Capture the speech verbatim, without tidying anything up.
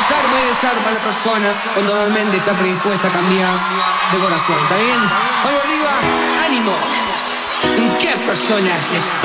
desarma y desarma a la persona cuando normalmente está predispuesta a cambiar de corazón, ¿está bien? Vamos arriba, ánimo. ¿Qué personajes?